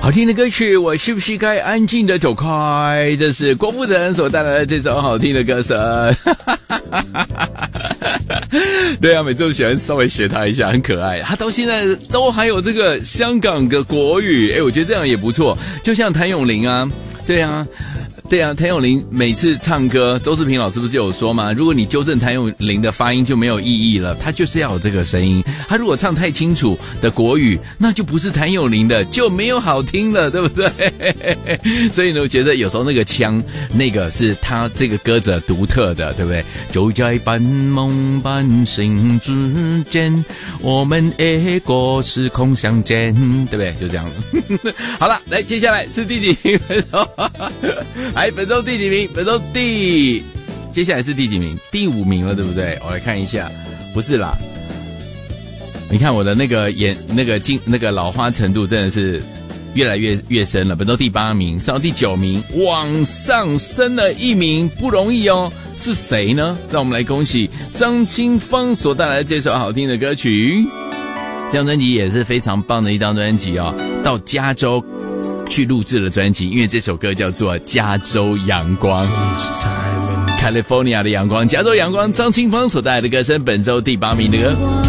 好听的歌曲，我是不是该安静的走开？这是郭富城所带来的这首好听的歌声。对啊，每次都喜欢稍微学他一下，很可爱。他到现在都还有这个香港的国语，我觉得这样也不错。就像谭咏麟啊，对啊，谭咏麟每次唱歌，周志平老师不是有说吗？如果你纠正谭咏麟的发音就没有意义了，他就是要有这个声音。他如果唱太清楚的国语，那就不是谭咏麟的，就没有好听了，对不对？所以呢，我觉得有时候那个腔，那个是他这个歌者独特的，对不对？就在半梦半醒之间，我们一个时空相见，对不对？就这样。好了，来，接下来是第几名？来，本周第几名？本周接下来是第几名？第5名了，对不对？我来看一下，不是啦。你看我的那个老花程度真的是越来越深了。本周第8名，上到第9名，往上升了1名，不容易哦。是谁呢？让我们来恭喜张清芳所带来的这首好听的歌曲。这张专辑也是非常棒的一张专辑哦，到加州去录制了专辑，因为这首歌叫做《加州阳光》，California 的阳光，加州阳光，张清芳所带来的歌声，本周第8名的歌。